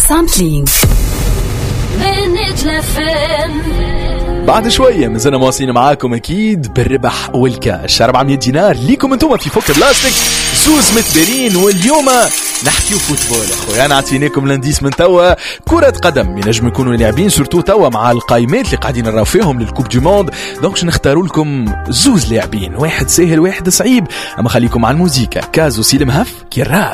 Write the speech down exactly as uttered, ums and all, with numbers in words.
سامبلينغ بعد شوية مازلنا مواصلين معاكم أكيد بالربح والكاش أربعمية دينار ليكم انتم في فوق اللاستيك زوز متبرين. واليوم نحكيو فوتبول أخويا. أنا عطيناكم لانديس من توا كرة قدم ينجم يكونوا لاعبين سورتو توا مع القائمات اللي قاعدين نراو فيهم للكوب دي موند. دونك نختاروا لكم زوز لاعبين واحد سهل واحد صعيب. أما خليكم على الموسيقى كازو سيلم هف كي الراب.